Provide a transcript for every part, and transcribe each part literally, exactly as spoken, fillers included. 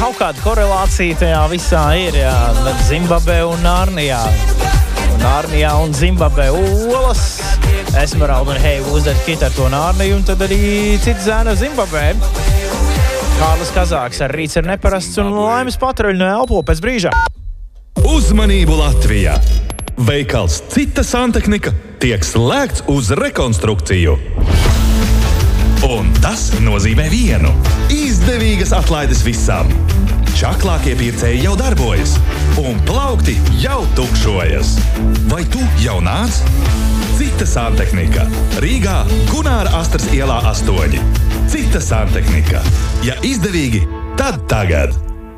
kaut kāda korelācija tajā visā ir, jā, Zimbabve un Nārnijā. Nārnijā un Zimbabve olas. Esmeralda un Heiva uzdod hitu ar to Nārniju, un tad arī cits zēna Zimbabvē. Kārlis Kazāks ar rīts ir neparasts un laimes patruļu no Elpo pēc brīža. Uzmanību Latvijā! Veikals Cita santehnika tiek slēgts uz rekonstrukciju. Un tas nozīmē vienu – izdevīgas atlaides visam. Čaklākie pircēji jau darbojas, un plaukti jau tukšojas. Vai tu jau nāc? Cita santehnika. Rīgā Gunāra Astras ielā astoņi. Cita santehnika. Ja izdevīgi, tad tagad.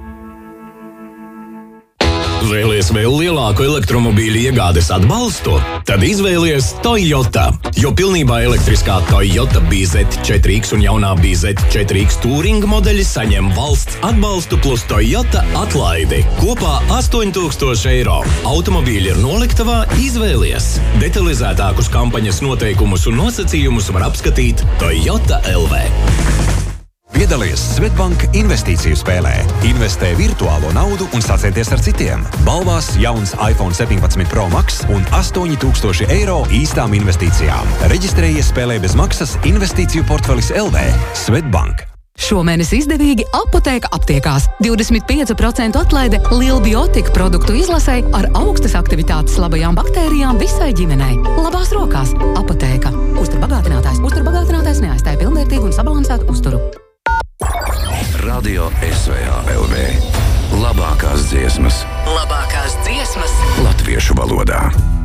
Vēlies vēl lielāku elektromobīļu iegādes atbalstu? Tad izvēlies Toyota, jo pilnībā elektriskā Toyota B Z četri X un jaunā B Z četri X Touring modeļi saņem valsts atbalstu plus Toyota atlaidi. Kopā astoņi tūkstoši eiro. Automobīļi ir noliktavā, izvēlies. Detalizētākus kampaņas noteikumus un nosacījumus var apskatīt Toyota L V. Piedalies Svetbank investīciju spēlē. Investē virtuālo naudu un sacieties ar citiem. Balvās jauns iPhone septiņpadsmit Pro Max un astoņi tūkstoši eiro īstām investīcijām. Reģistrējies spēlē bez maksas investīciju portfelis L V. Svetbank. Šomēnes izdevīgi Apoteka aptiekās. divdesmit pieci procenti atlaide Lielbiotika produktu izlasē ar augstas aktivitātes labajām baktērijām visai ģimenei. Labās rokās Apoteka. Uzturbagātinātājs. Uzturbagātinātājs neaizstāja pilnvērtīgu un sabalansētu uzturu. Radio S V A L V. Labākās dziesmas. Labākās dziesmas Latviešu valodā.